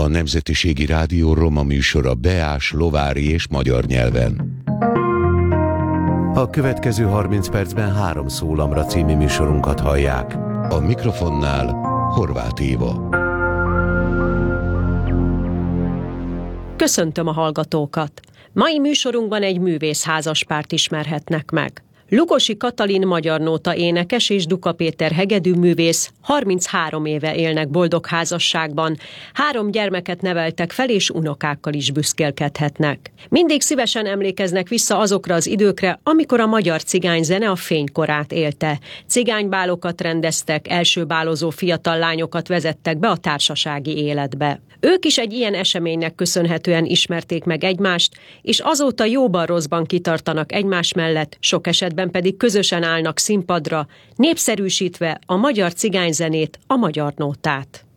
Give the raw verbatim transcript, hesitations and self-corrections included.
a Nemzetiségi Rádió roma műsora beás, lovári és magyar nyelven. A következő harminc percben Három szólamra című műsorunkat hallják. A mikrofonnál Horváth Éva. Köszöntöm a hallgatókat! Mai műsorunkban egy művész házaspárt ismerhetnek meg. Lugosi Katalin magyar nóta énekes és Duka Péter hegedűművész harminchárom éve élnek boldog házasságban, három gyermeket neveltek fel és unokákkal is büszkélkedhetnek. Mindig szívesen emlékeznek vissza azokra az időkre, amikor a magyar cigányzene a fénykorát élte. Cigánybálokat rendeztek, első bálozó fiatal lányokat vezettek be a társasági életbe. Ők is egy ilyen eseménynek köszönhetően ismerték meg egymást, és azóta jóban-rosszban kitartanak egymás mellett, sok esetben pedig közösen állnak színpadra, népszerűsítve a magyar cigányzenét, a magyar nótát.